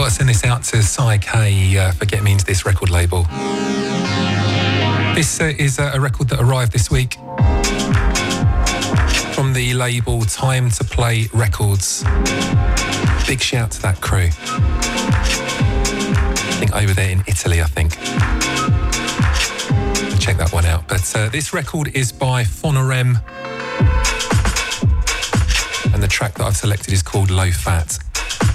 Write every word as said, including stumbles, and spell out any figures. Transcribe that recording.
got to send this out to Cy K uh, for Get Me Into This record label. This uh, is uh, a record that arrived this week from the label Time to Play Records. Big shout to that crew. I think over there in Italy, I think. Check that one out. But uh, this record is by Fonorem, and the track that I've selected is called Low Fat.